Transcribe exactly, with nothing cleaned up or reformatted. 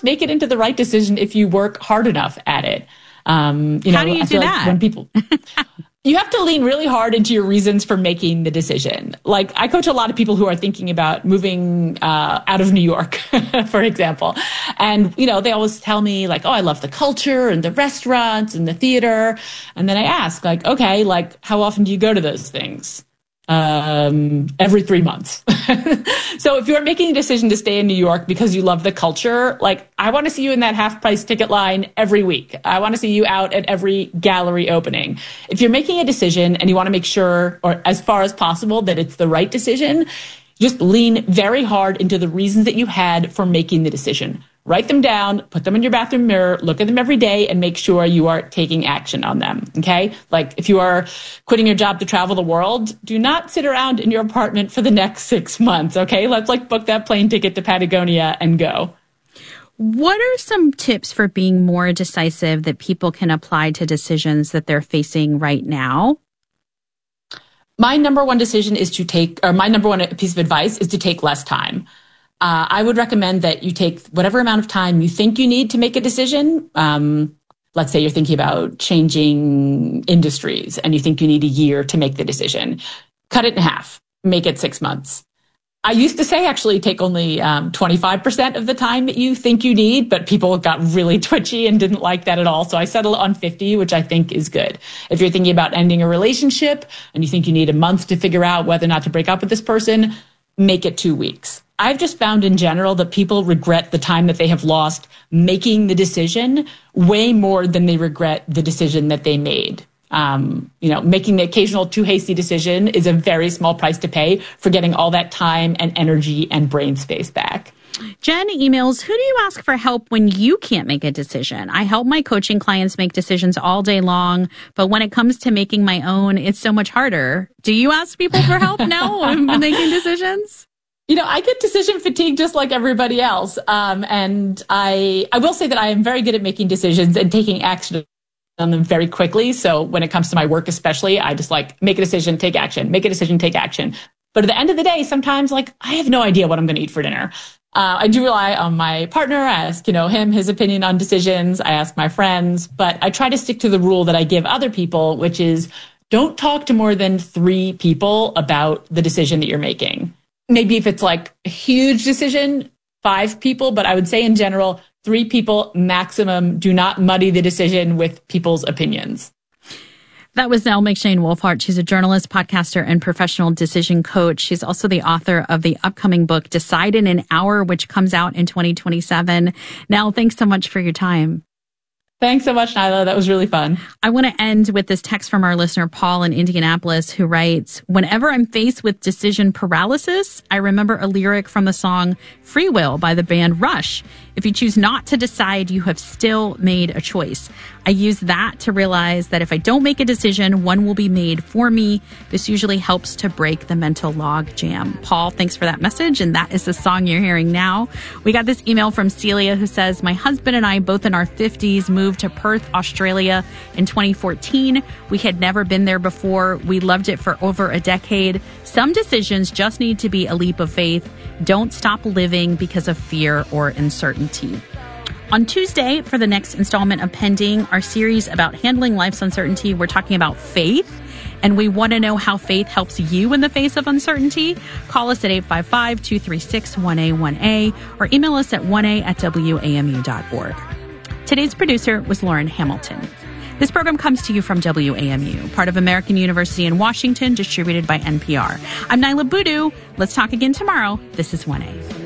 sometimes make it into the right decision if you work hard enough at it. Um, you know, How do you I do that? Like when people, you have to lean really hard into your reasons for making the decision. Like I coach a lot of people who are thinking about moving uh, out of New York, for example. And, you know, they always tell me like, oh, I love the culture and the restaurants and the theater. And then I ask like, okay, like how often do you go to those things? Um, every three months. So if you're making a decision to stay in New York because you love the culture, like I want to see you in that half price ticket line every week. I want to see you out at every gallery opening. If you're making a decision and you want to make sure, or as far as possible, that it's the right decision, just lean very hard into the reasons that you had for making the decision. Write them down, put them in your bathroom mirror, look at them every day, and make sure you are taking action on them, okay? Like if you are quitting your job to travel the world, do not sit around in your apartment for the next six months, okay? Let's like book that plane ticket to Patagonia and go. What are some tips for being more decisive that people can apply to decisions that they're facing right now? My number one decision is to take, or my number one piece of advice is to take less time. Uh, I would recommend that you take whatever amount of time you think you need to make a decision. Um, let's say you're thinking about changing industries and you think you need a year to make the decision. Cut it in half. Make it six months. I used to say actually take only um, twenty-five percent of the time that you think you need, but people got really twitchy and didn't like that at all. So I settled on fifty, which I think is good. If you're thinking about ending a relationship and you think you need a month to figure out whether or not to break up with this person, make it two weeks. I've just found in general that people regret the time that they have lost making the decision way more than they regret the decision that they made. Um, you know, making the occasional too hasty decision is a very small price to pay for getting all that time and energy and brain space back. Jen emails, who do you ask for help when you can't make a decision? I help my coaching clients make decisions all day long, but when it comes to making my own, it's so much harder. Do you ask people for help now when making decisions? You know, I get decision fatigue just like everybody else. Um, and I, I will say that I am very good at making decisions and taking action on them very quickly. So when it comes to my work, especially, I just like make a decision, take action, make a decision, take action. But at the end of the day, sometimes like I have no idea what I'm going to eat for dinner. Uh, I do rely on my partner. I ask, you know, him, his opinion on decisions. I ask my friends, but I try to stick to the rule that I give other people, which is don't talk to more than three people about the decision that you're making. Maybe if it's like a huge decision, five people, but I would say in general, three people maximum. Do not muddy the decision with people's opinions. That was Nell McShane-Wolfhart. She's a journalist, podcaster, and professional decision coach. She's also the author of the upcoming book, Decide in an Hour, which comes out in twenty twenty-seven. Nell, thanks so much for your time. Thanks so much, Nyla. That was really fun. I want to end with this text from our listener, Paul in Indianapolis, who writes, whenever I'm faced with decision paralysis, I remember a lyric from the song Free Will by the band Rush. If you choose not to decide, you have still made a choice. I use that to realize that if I don't make a decision, one will be made for me. This usually helps to break the mental log jam. Paul, thanks for that message. And that is the song you're hearing now. We got this email from Celia who says, my husband and I, both in our fifties, moved to Perth, Australia in twenty fourteen. We had never been there before. We loved it for over a decade. Some decisions just need to be a leap of faith. Don't stop living because of fear or uncertainty. On Tuesday, for the next installment of Pending, our series about handling life's uncertainty, we're talking about faith, and we want to know how faith helps you in the face of uncertainty. Call us at eight five five, two three six, one A one A or email us at one A at W A M U dot org. Today's producer was Lauren Hamilton. This program comes to you from W A M U, part of American University in Washington, distributed by N P R. I'm Nyla Boodoo. Let's talk again tomorrow. This is one A.